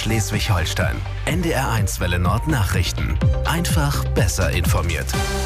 Schleswig-Holstein. NDR1 Welle Nord Nachrichten. Einfach besser informiert.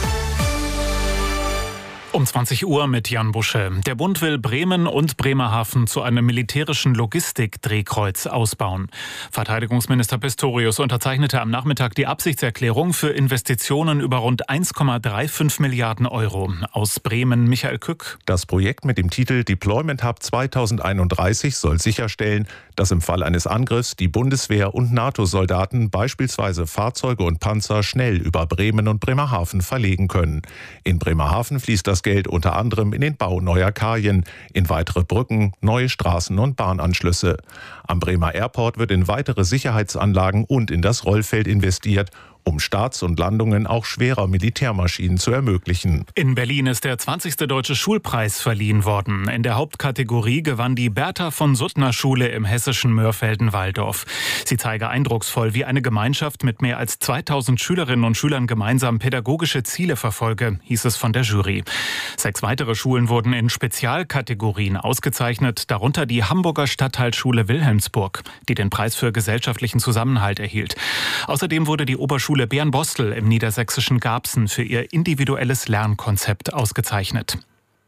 Um 20 Uhr mit Jan Busche. Der Bund will Bremen und Bremerhaven zu einem militärischen Logistikdrehkreuz ausbauen. Verteidigungsminister Pistorius unterzeichnete am Nachmittag die Absichtserklärung für Investitionen über rund 1,35 Milliarden Euro. Aus Bremen Michael Kück. Das Projekt mit dem Titel Deployment Hub 2031 soll sicherstellen, dass im Fall eines Angriffs die Bundeswehr und NATO-Soldaten beispielsweise Fahrzeuge und Panzer schnell über Bremen und Bremerhaven verlegen können. In Bremerhaven fließt das Geld unter anderem in den Bau neuer Kajen, in weitere Brücken, neue Straßen und Bahnanschlüsse. Am Bremer Airport wird in weitere Sicherheitsanlagen und in das Rollfeld investiert, um Starts und Landungen auch schwerer Militärmaschinen zu ermöglichen. In Berlin ist der 20. Deutsche Schulpreis verliehen worden. In der Hauptkategorie gewann die Bertha von Suttner Schule im hessischen Mörfelden-Walldorf. Sie zeige eindrucksvoll, wie eine Gemeinschaft mit mehr als 2000 Schülerinnen und Schülern gemeinsam pädagogische Ziele verfolge, hieß es von der Jury. 6 weitere Schulen wurden in Spezialkategorien ausgezeichnet, darunter die Hamburger Stadtteilschule Wilhelmsburg, die den Preis für gesellschaftlichen Zusammenhalt erhielt. Außerdem wurde die Oberschule Bernbostel im niedersächsischen Garbsen für ihr individuelles Lernkonzept ausgezeichnet.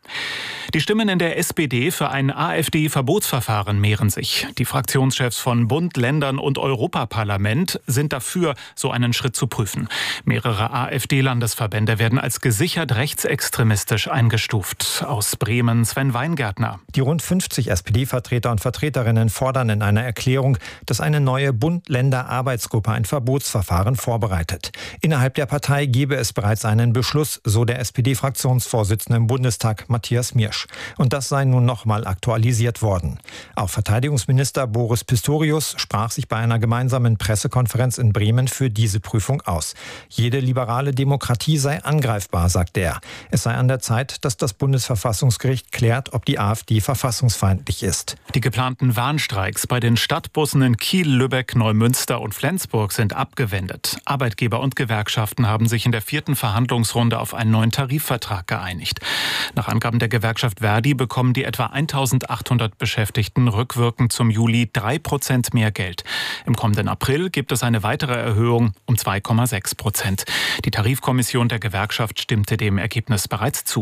Die Stimmen in der SPD für ein AfD-Verbotsverfahren mehren sich. Die Fraktionschefs von Bund, Ländern und Europaparlament sind dafür, so einen Schritt zu prüfen. Mehrere AfD-Landesverbände werden als gesichert rechtsextremistisch eingestuft. Aus Bremen Sven Weingärtner. Die rund 50 SPD-Vertreter und Vertreterinnen fordern in einer Erklärung, dass eine neue Bund-Länder-Arbeitsgruppe ein Verbotsverfahren vorbereitet. Innerhalb der Partei gebe es bereits einen Beschluss, so der SPD-Fraktionsvorsitzende im Bundestag Matthias Miersch. Und das sei nun nochmal aktualisiert worden. Auch Verteidigungsminister Boris Pistorius sprach sich bei einer gemeinsamen Pressekonferenz in Bremen für diese Prüfung aus. Jede liberale Demokratie sei angreifbar, sagte er. Es sei an der Zeit, dass das Bundesverfassungsgericht klärt, ob die AfD verfassungsfeindlich ist. Die geplanten Warnstreiks bei den Stadtbussen in Kiel, Lübeck, Neumünster und Flensburg sind abgewendet. Arbeitgeber und Gewerkschaften haben sich in der 4. Verhandlungsrunde auf einen neuen Tarifvertrag geeinigt. Nach Angaben der Gewerkschaft Verdi bekommen die etwa 1800 Beschäftigten rückwirkend zum Juli 3% mehr Geld. Im kommenden April gibt es eine weitere Erhöhung um 2,6%. Die Tarifkommission der Gewerkschaft stimmte dem Ergebnis bereits zu.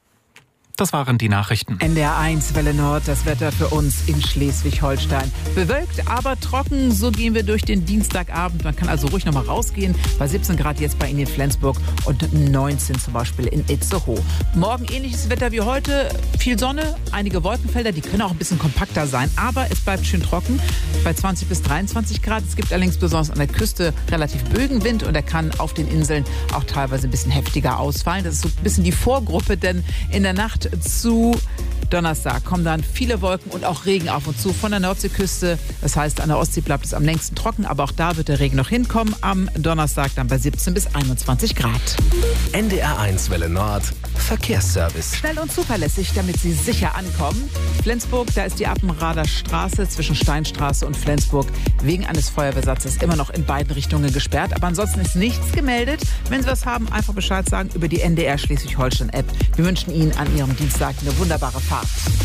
Das waren die Nachrichten. NDR1 Welle Nord, das Wetter für uns in Schleswig-Holstein. Bewölkt, aber trocken, so gehen wir durch den Dienstagabend. Man kann also ruhig noch mal rausgehen. Bei 17 Grad jetzt bei Ihnen in Flensburg und 19 zum Beispiel in Itzehoe. Morgen ähnliches Wetter wie heute. Viel Sonne, einige Wolkenfelder, die können auch ein bisschen kompakter sein. Aber es bleibt schön trocken bei 20 bis 23 Grad. Es gibt allerdings besonders an der Küste relativ Bögenwind und er kann auf den Inseln auch teilweise ein bisschen heftiger ausfallen. Das ist so ein bisschen die Vorgruppe, denn in der Nacht zu Donnerstag kommen dann viele Wolken und auch Regen auf uns zu von der Nordseeküste. Das heißt, an der Ostsee bleibt es am längsten trocken, aber auch da wird der Regen noch hinkommen. Am Donnerstag dann bei 17 bis 21 Grad. NDR1 Welle Nord Verkehrsservice. Schnell und zuverlässig, damit Sie sicher ankommen. Flensburg, da ist die Appenrader Straße zwischen Steinstraße und Flensburg wegen eines Feuerwehrsatzes immer noch in beiden Richtungen gesperrt. Aber ansonsten ist nichts gemeldet. Wenn Sie was haben, einfach Bescheid sagen über die NDR Schleswig-Holstein-App. Wir wünschen Ihnen an Ihrem Dienstag eine wunderbare Fahrt.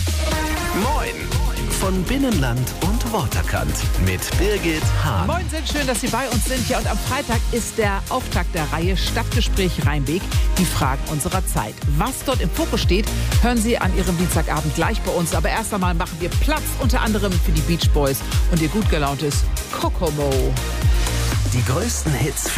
Moin von Binnenland und Waterkant mit Birgit Hahn. Moin, sind schön, dass Sie bei uns sind. Ja, und am Freitag ist der Auftakt der Reihe Stadtgespräch Rheinbeek, die Fragen unserer Zeit. Was dort im Fokus steht, hören Sie an Ihrem Dienstagabend gleich bei uns. Aber erst einmal machen wir Platz unter anderem für die Beach Boys und ihr gut gelauntes Kokomo. Die größten Hits für